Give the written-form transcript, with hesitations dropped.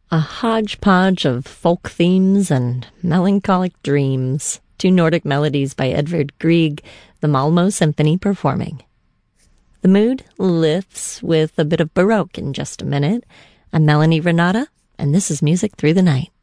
A hodgepodge of folk themes and melancholic dreams. Two Nordic melodies by Edvard Grieg, the Malmö Symphony performing. The mood lifts with a bit of Baroque in just a minute. I'm Melanie Renata, and this is Music Through the Night.